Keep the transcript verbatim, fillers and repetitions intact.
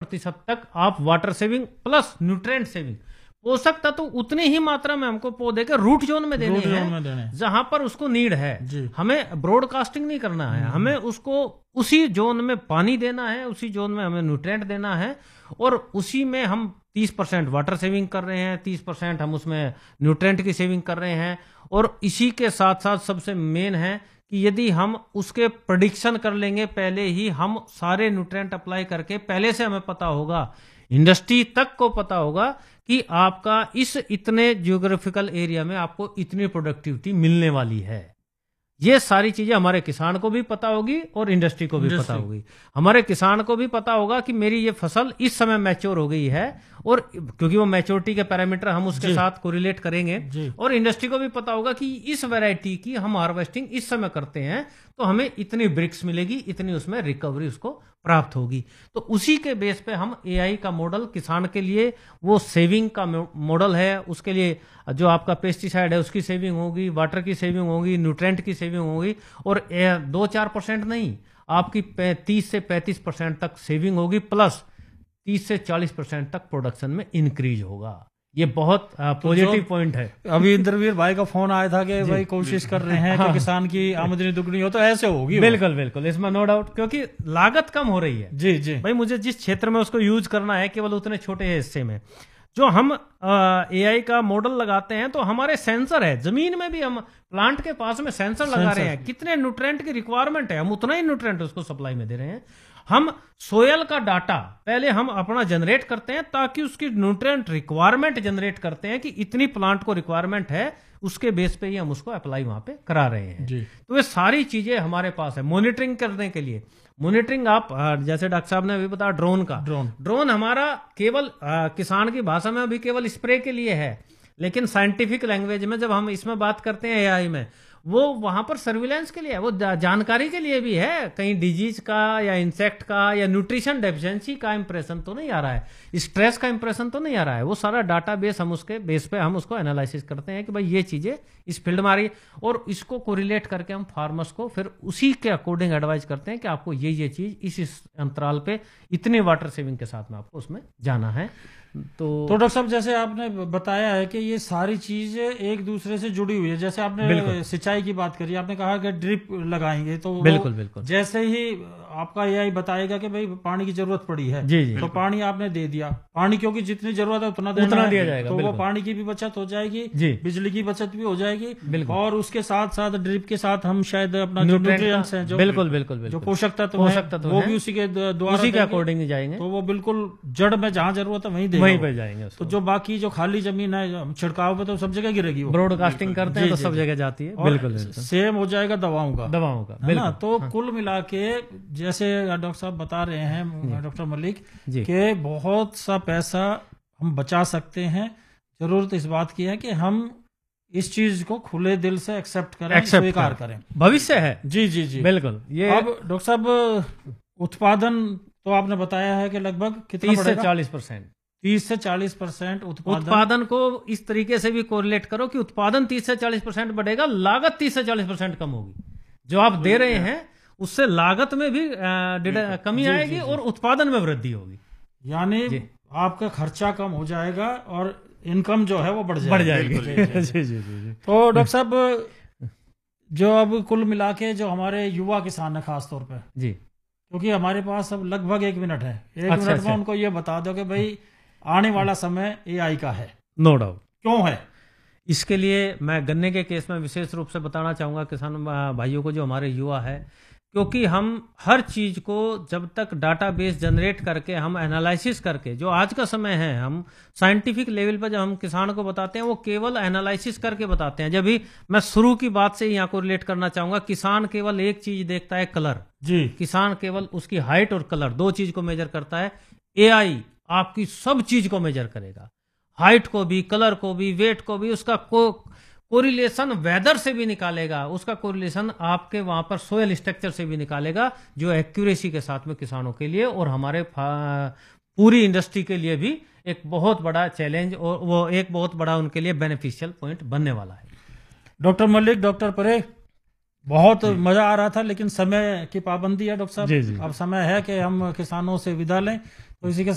प्रतिशत तक आप water saving plus nutrient saving, पोषक तत्व उतनी ही मात्रा में हमको पौधे के रूट जोन में देने हैं जहां पर उसको नीड है। हमें ब्रॉडकास्टिंग नहीं करना है, हमें उसको उसी जोन में पानी देना है, उसी जोन में हमें न्यूट्रिएंट देना है, और उसी में हम तीस परसेंट वाटर सेविंग कर रहे हैं, तीस परसेंट हम उसमें न्यूट्रिएंट की सेविंग कर रहे हैं। और इसी के साथ साथ सबसे मेन है कि यदि हम उसके प्रेडिक्शन कर लेंगे पहले ही, हम सारे न्यूट्रिएंट अप्लाई करके पहले से हमें पता होगा, इंडस्ट्री तक को पता होगा कि आपका इस इतने जियोग्राफिकल एरिया में आपको इतनी प्रोडक्टिविटी मिलने वाली है। ये सारी चीजें हमारे किसान को भी पता होगी और इंडस्ट्री को भी पता होगी। हमारे किसान को भी पता होगा कि मेरी ये फसल इस समय मैच्योर हो गई है, और क्योंकि वो मैच्योरिटी के पैरामीटर हम उसके साथ कोरिलेट करेंगे, और इंडस्ट्री को भी पता होगा कि इस वैरायटी की हम हार्वेस्टिंग इस समय करते हैं तो हमें इतनी ब्रिक्स मिलेगी, इतनी उसमें रिकवरी उसको प्राप्त होगी। तो उसी के बेस पे हम एआई का मॉडल किसान के लिए, वो सेविंग का मॉडल है, उसके लिए जो आपका पेस्टिसाइड है उसकी सेविंग होगी, वाटर की सेविंग होगी, न्यूट्रिएंट की सेविंग होगी, और दो चार परसेंट नहीं, आपकी तीस से पैंतीस परसेंट तक सेविंग होगी, प्लस तीस से चालीस परसेंट तक प्रोडक्शन में इंक्रीज होगा। ये बहुत पॉजिटिव पॉइंट है। अभी इंद्रवीर भाई का फोन आया था कि भाई कोशिश कर रहे हैं कि किसान की आमदनी दुगनी हो, तो ऐसे होगी। बिल्कुल बिल्कुल, इसमें नो डाउट, क्योंकि लागत कम हो रही है। जी जी भाई, मुझे जिस क्षेत्र में उसको यूज करना है केवल उतने छोटे हिस्से में, जो हम एआई का मॉडल लगाते हैं तो हमारे सेंसर है, जमीन में भी हम प्लांट के पास में सेंसर लगा रहे हैं, कितने न्यूट्रिएंट की रिक्वायरमेंट है, हम उतना ही न्यूट्रिएंट उसको सप्लाई में दे रहे हैं। हम सोयल का डाटा पहले हम अपना जनरेट करते हैं, ताकि उसकी न्यूट्रिएंट रिक्वायरमेंट जनरेट करते हैं कि इतनी प्लांट को रिक्वायरमेंट है, उसके बेस पे ही हम उसको अप्लाई वहां पे करा रहे हैं जी। तो ये सारी चीजें हमारे पास है मॉनिटरिंग करने के लिए। मॉनिटरिंग आप जैसे डॉक्टर साहब ने अभी बताया ड्रोन का, ड्रोन ड्रोन हमारा केवल आ, किसान की भाषा में अभी केवल स्प्रे के लिए है, लेकिन साइंटिफिक लैंग्वेज में जब हम इसमें बात करते हैं एआई में, वो वहां पर सर्विलेंस के लिए है, वो जानकारी के लिए भी है, कहीं डिजीज का या इंसेक्ट का या न्यूट्रिशन डेफिशिएंसी का इंप्रेशन तो नहीं आ रहा है, स्ट्रेस का इंप्रेशन तो नहीं आ रहा है। वो सारा डाटा बेस हम उसके बेस पे हम उसको एनालिसिस करते हैं कि भाई ये चीजें इस फील्ड में आ रही, और इसको कोरिलेट करके हम फार्मर्स को फिर उसी के अकॉर्डिंग एडवाइज करते हैं कि आपको ये ये चीज इस, इस अंतराल पे इतने वाटर सेविंग के साथ में आपको उसमें जाना है। तो तो डॉक्टर साहब, जैसे आपने बताया है कि ये सारी चीजें एक दूसरे से जुड़ी हुई है, जैसे आपने सिंचाई की बात करी, आपने कहा कि ड्रिप लगाएंगे, तो बिल्कुल बिल्कुल जैसे ही आपका एआई बताएगा कि भाई पानी की जरूरत पड़ी है, जी जी, तो पानी आपने दे दिया, पानी क्योंकि जितनी जरूरत है उतना उतना दिया जाएगा, तो वो पानी की भी बचत हो जाएगी, बिजली की बचत भी हो जाएगी, और उसके साथ साथ ड्रिप के साथ हम शायद अपना जो न्यूट्रिएंट्स हैं, जो बिल्कुल बिल्कुल जो पोषक तत्व पोषक तत्व वो भी उसी के द्वारा उसी के अकॉर्डिंग जाएंगे, तो वो बिल्कुल जड़ में जहाँ जरूरत है वहीं वहीं पे जाएंगे। तो जो बाकी जो खाली जमीन है छिड़काव पे तो सब जगह गिरेगी, वो ब्रॉडकास्टिंग करते हैं तो सब जगह जाती है। बिल्कुल सेम हो जाएगा दवाओं का दवाओं का है ना। तो कुल मिला के जैसे डॉक्टर साहब बता रहे हैं, डॉक्टर मलिक, कि बहुत सा पैसा हम बचा सकते हैं। जरूरत इस बात की है कि हम इस चीज को खुले दिल से एक्सेप्ट करें, स्वीकार करें। भविष्य है। जी जी जी, बिल्कुल। ये अब डॉक्टर साहब, उत्पादन तो आपने बताया है कि लगभग कितना तीस से चालीस परसेंट तीस से चालीस परसेंट उत्पादन उत्पादन को इस तरीके से भी कोरिलेट करो कि उत्पादन तीस से चालीस परसेंट बढ़ेगा, लागत तीस से चालीस परसेंट कम होगी। जो आप दे रहे हैं उससे लागत में भी कमी आएगी, जी, जी, और उत्पादन में वृद्धि होगी, यानी आपका खर्चा कम हो जाएगा और इनकम जो है वो बढ़ जाएगी, बढ़ जाएगी। जी जी जी। तो डॉक्टर साहब, जो अब कुल मिला के जो हमारे युवा किसान है खास तौर पे, जी, क्योंकि हमारे पास अब लगभग एक मिनट है, एक अच्छा, मिनट में उनको ये बता दो कि भाई आने वाला समय एआई का है। No doubt. क्यों है? इसके लिए मैं गन्ने के केस में विशेष रूप से बताना चाहूंगा किसान भाइयों को, जो हमारे युवा है, क्योंकि हम हर चीज को जब तक डाटाबेस जनरेट करके हम एनालिसिस करके, जो आज का समय है, हम साइंटिफिक लेवल पर जब हम किसान को बताते हैं वो केवल एनालिसिस करके बताते हैं। जब भी मैं शुरू की बात से यहाँ को रिलेट करना चाहूंगा, किसान केवल एक चीज देखता है, कलर। जी, किसान केवल उसकी हाइट और कलर दो चीज को मेजर करता है। एआई आपकी सब चीज को मेजर करेगा, हाइट को भी, कलर को भी, वेट को भी, उसका को कोरिलेशन वेदर से भी निकालेगा, उसका कोरिलेशन आपके वहां पर सोयल स्ट्रक्चर से भी निकालेगा, जो एक्यूरेसी के साथ में किसानों के लिए और हमारे पूरी इंडस्ट्री के लिए भी एक बहुत बड़ा चैलेंज और वो एक बहुत बड़ा उनके लिए बेनिफिशियल पॉइंट बनने वाला है। डॉक्टर मलिक, डॉक्टर परे, बहुत मजा आ रहा था, लेकिन समय की पाबंदी है डॉक्टर साहब। अब समय है कि हम किसानों से विदा लें, तो इसी के